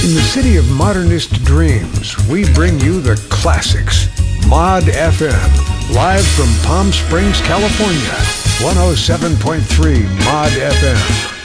In the city of modernist dreams, we bring you the classics. Mod FM, live from Palm Springs, California. 107.3 Mod FM.